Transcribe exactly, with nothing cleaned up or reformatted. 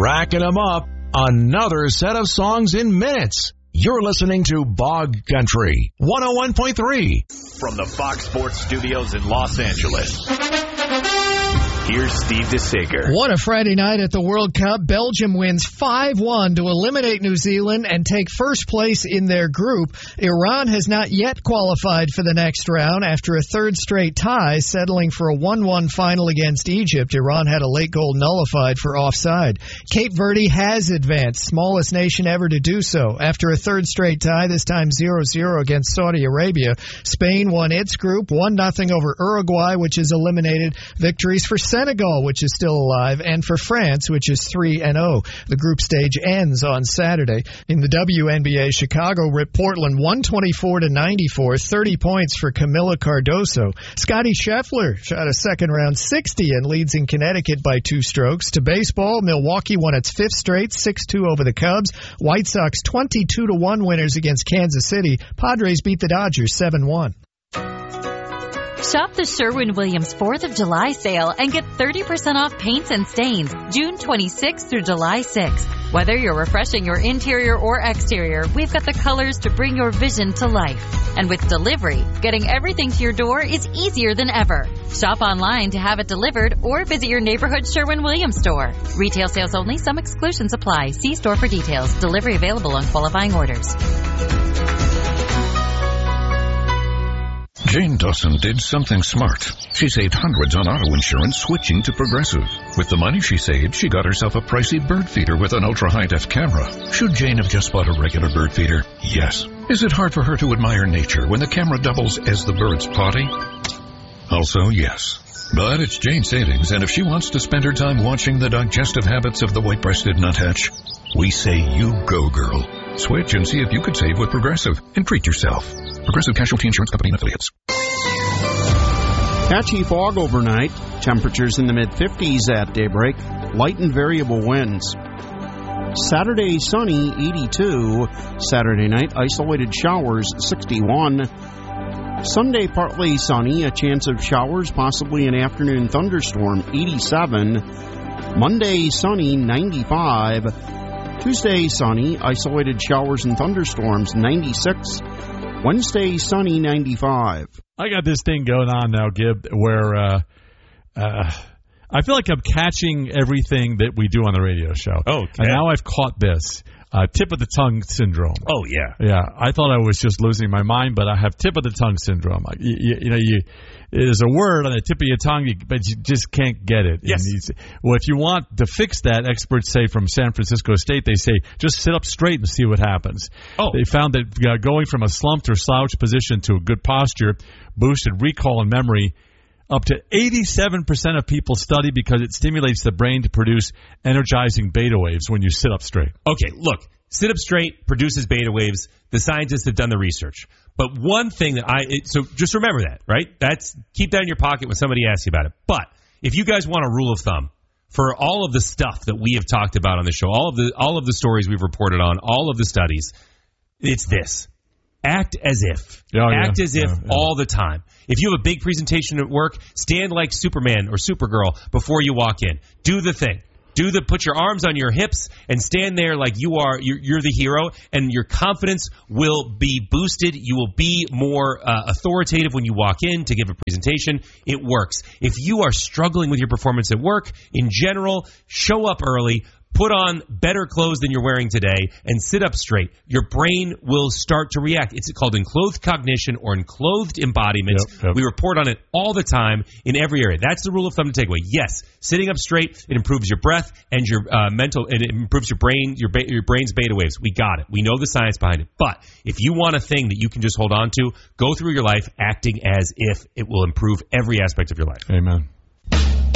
racking them up. Another set of songs in minutes. You're listening to Bog Country one oh one point three. From the Fox Sports Studios in Los Angeles, here's Steve DeSager. What a Friday night at the World Cup. Belgium wins five one to eliminate New Zealand and take first place in their group. Iran has not yet qualified for the next round after a third straight tie, settling for a one one final against Egypt. Iran had a late goal nullified for offside. Cape Verde has advanced, smallest nation ever to do so. After a third straight tie, this time zero zero against Saudi Arabia. Spain won its group one nothing over Uruguay, which is eliminated. Victories for Senegal, which is still alive, and for France, which is three and oh. The group stage ends on Saturday. In the W N B A, Chicago ripped Portland one twenty-four to ninety-four, thirty points for Camila Cardoso. Scottie Scheffler shot a second-round sixty and leads in Connecticut by two strokes. To baseball, Milwaukee won its fifth straight, six two over the Cubs. White Sox twenty-two to one winners against Kansas City. Padres beat the Dodgers seven one. Shop the Sherwin-Williams fourth of July sale and get thirty percent off paints and stains June twenty-sixth through July sixth. Whether you're refreshing your interior or exterior, we've got the colors to bring your vision to life. And with delivery, getting everything to your door is easier than ever. Shop online to have it delivered or visit your neighborhood Sherwin-Williams store. Retail sales only. Some exclusions apply. See store for details. Delivery available on qualifying orders. Jane Dawson did something smart. She saved hundreds on auto insurance switching to Progressive. With the money she saved, she got herself a pricey bird feeder with an ultra-high-def camera. Should Jane have just bought a regular bird feeder? Yes. Is it hard for her to admire nature when the camera doubles as the bird's potty? Also, yes. But it's Jane savings, and if she wants to spend her time watching the digestive habits of the white-breasted nuthatch, we say you go, girl. Switch and see if you could save with Progressive and treat yourself. Progressive Casualty Insurance Company and Affiliates. Patchy fog overnight. Temperatures in the mid-fifties at daybreak. Light and variable winds. Saturday, sunny, eighty-two. Saturday night, isolated showers, sixty-one. Sunday, partly sunny, a chance of showers, possibly an afternoon thunderstorm, eighty-seven. Monday, sunny, ninety-five. Tuesday, sunny, isolated showers and thunderstorms, ninety-six. Wednesday, sunny, ninety-five. I got this thing going on now, Gib, where uh, uh, I feel like I'm catching everything that we do on the radio show. Oh, okay. And now I've caught this. Uh, tip of the tongue syndrome. Oh, yeah. Yeah, I thought I was just losing my mind, but I have tip of the tongue syndrome. You, you, you know, you there's a word on the tip of your tongue, but you just can't get it. Yes. And well, if you want to fix that, experts say from San Francisco State, they say just sit up straight and see what happens. Oh. They found that uh, going from a slumped or slouched position to a good posture boosted recall and memory. Up to eighty-seven percent of people study because it stimulates the brain to produce energizing beta waves when you sit up straight. Okay, look, sit up straight produces beta waves. The scientists have done the research. But one thing that I it, so just remember that, right? That's keep that in your pocket when somebody asks you about it. But if you guys want a rule of thumb for all of the stuff that we have talked about on the show, all of the all of the stories we've reported on, all of the studies, it's this. Act as if. Oh, Act yeah. as if yeah, yeah. all the time. If you have a big presentation at work, stand like Superman or Supergirl before you walk in. Do the thing. Do the put your arms on your hips and stand there like you are you're, you're the hero, and your confidence will be boosted. You will be more uh, authoritative when you walk in to give a presentation. It works. If you are struggling with your performance at work in general, show up early. Put on better clothes than you're wearing today and sit up straight. Your brain will start to react. It's called enclothed cognition or enclothed embodiment. Yep, yep. We report on it all the time in every area. That's the rule of thumb to take away. Yes, sitting up straight, it improves your breath and your uh, mental, and it improves your brain, your, ba- your brain's beta waves. We got it. We know the science behind it. But if you want a thing that you can just hold on to, go through your life acting as if it will improve every aspect of your life. Amen.